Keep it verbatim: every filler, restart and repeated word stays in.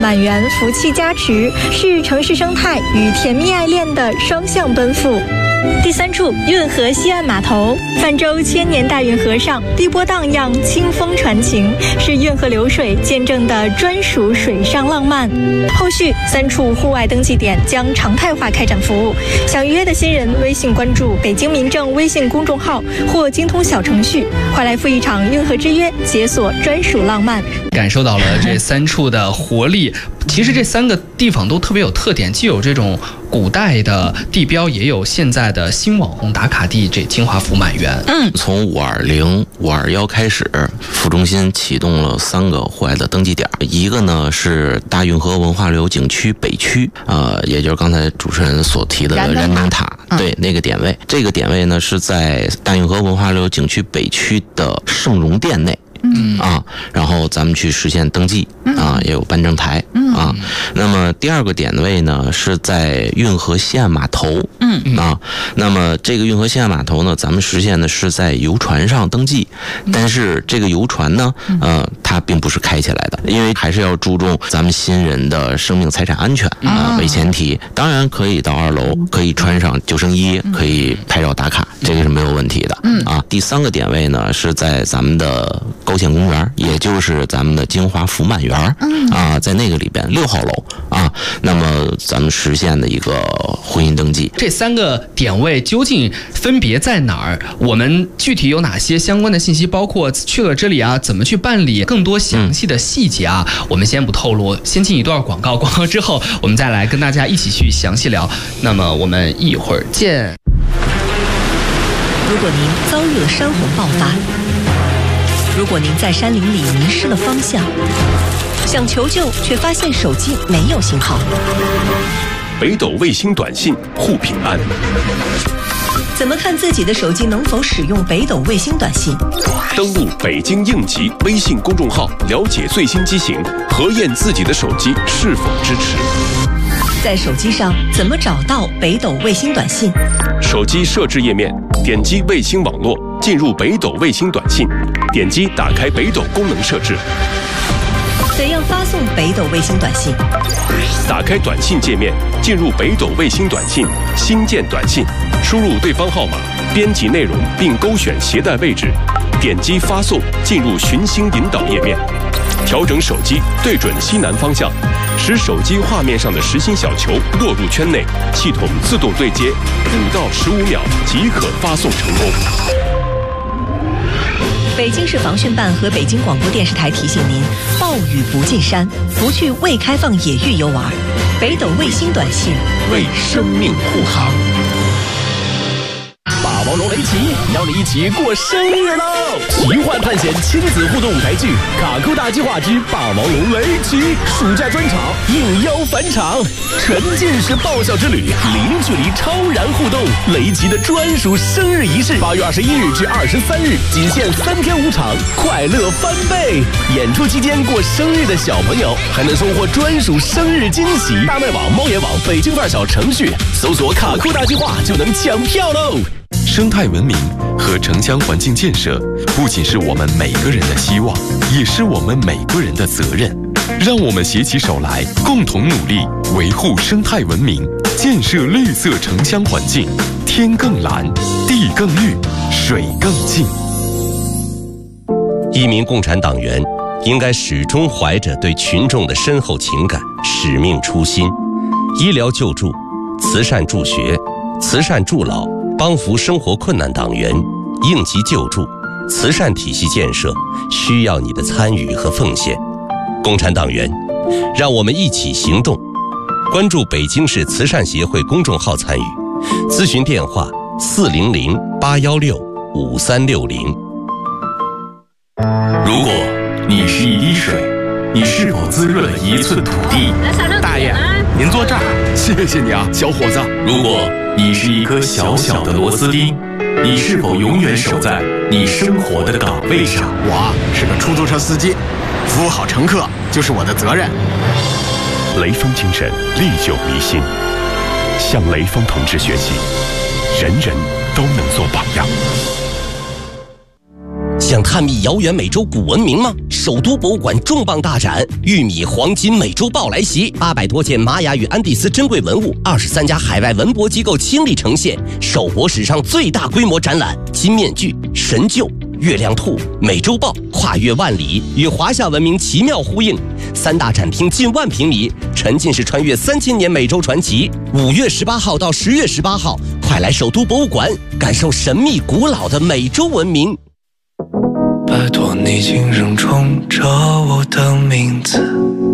满园福气加持，是城市生态与甜蜜爱恋的双向奔赴。第三处，运河西岸码头，泛舟千年大运河上，碧波荡漾，清风传情，是运河流水见证的专属水上浪漫。后续三处户外登记点将常态化开展服务，想预约的新人微信关注北京民政微信公众号或精通小程序，快来赴一场运河之约，解锁专属浪漫。 感受到了这三处的活力。其实这三个地方都特别有特点，既有这种古代的地标，也有现在的新网红打卡地，这金华府满园。 嗯，从五二零、五二幺开始，府中心启动了三个户外的登记点，一个呢是大运河文化旅游景区北区，呃，也就是刚才主持人所提的燃灯塔，对，那个点位。这个点位呢是在大运河文化旅游景区北区的盛荣殿内。嗯啊，然后咱们去实现登记啊，也有办证台啊。那么第二个点位呢是在运河西岸码头，嗯啊，那么这个运河西岸码头呢，咱们实现的是在游船上登记，但是这个游船呢，呃，它并不是开起来的，因为还是要注重咱们新人的生命财产安全啊为前提。当然可以到二楼，可以穿上救生衣，可以拍照打卡，这个是没有问题的啊。第三个点位呢是在咱们的高县公园，也就是咱们的金华府满园啊，在那个里边六号楼啊，那么咱们实现的一个婚姻登记。 这三个点位究竟分别在哪儿？我们具体有哪些相关的信息？包括去了这里啊，怎么去办理？更多详细的细节啊，嗯、我们先不透露，先进一段广告，广告之后我们再来跟大家一起去详细聊。那么我们一会儿见。 如果您遭遇了山洪爆发，如果您在山林里迷失了方向，想求救却发现手机没有信号， 北斗卫星短信护平安。 怎么看自己的手机能否使用北斗卫星短信？ 登录北京应急微信公众号，了解最新机型，核验自己的手机是否支持。 在手机上怎么找到北斗卫星短信？ 手机设置页面，点击卫星网络，进入北斗卫星短信，点击打开北斗功能设置。 怎样发送北斗卫星短信？ 打开短信界面，进入北斗卫星短信，新建短信，输入对方号码，编辑内容并勾选携带位置，点击发送，进入寻星引导页面，调整手机对准西南方向，使手机画面上的实心小球落入圈内，系统自动对接，五到十五秒即可发送成功。 北京市防汛办和北京广播电视台提醒您：暴雨不进山，不去未开放野域游玩。北斗卫星短信为生命护航。 霸王龙雷奇邀你一起过生日喽！奇幻探险亲子互动舞台剧《卡酷大计划之霸王龙雷奇》暑假专场应邀返场，沉浸式爆笑之旅，零距离超燃互动，雷奇的专属生日仪式，八月二十一日至二十三日，仅限三天五场，快乐翻倍！演出期间过生日的小朋友还能收获专属生日惊喜。大麦网、猫眼网、北京范儿小程序搜索“卡酷大计划”就能抢票喽！ 生态文明和城乡环境建设不仅是我们每个人的希望，也是我们每个人的责任。让我们携起手来，共同努力，维护生态文明，建设绿色城乡环境，天更蓝，地更绿，水更净。 一名共产党员应该始终怀着对群众的深厚情感、使命初心。医疗救助、慈善助学、慈善助老，帮扶生活困难党员，应急救助、慈善体系建设需要你的参与和奉献。共产党员，让我们一起行动。关注北京市慈善协会公众号参与，咨询电话四零零八幺六五三六零。 如果你是一滴水，你是否滋润了一寸土地？ 大爷，您坐这儿，谢谢你啊，小伙子。 如果你是一颗小小的螺丝钉，你是否永远守在你生活的岗位上？ 我是个出租车司机，服务好乘客就是我的责任。 雷锋精神历久弥新，向雷锋同志学习，人人都能做榜样。 想探秘遥远美洲古文明吗？首都博物馆重磅大展“玉米黄金美洲豹”来袭，八百多件玛雅与安第斯珍贵文物，二十三家海外文博机构倾力呈现，首博史上最大规模展览。金面具、神鹫、月亮兔、美洲豹跨越万里，与华夏文明奇妙呼应。三大展厅近万平米，沉浸式穿越三千年美洲传奇。五月十八号到十月十八号，快来首都博物馆感受神秘古老的美洲文明。 拜托你轻声冲着我的名字。